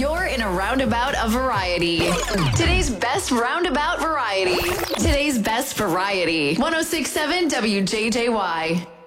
You're in a roundabout of variety. Today's best roundabout variety. Today's best variety. 106.7 WJJY.